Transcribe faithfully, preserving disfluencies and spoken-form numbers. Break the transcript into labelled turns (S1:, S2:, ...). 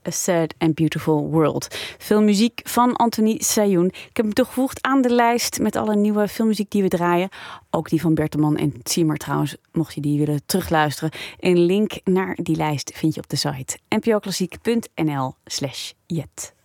S1: A Sad and Beautiful World. Veel muziek van Anthony Sayoun. Ik heb hem toegevoegd aan de lijst met alle nieuwe filmmuziek die we draaien. Ook die van Bertelman en Zimmer trouwens, mocht je die willen terugluisteren. Een link naar die lijst vind je op de site n p o klassiek punt n l slash jet.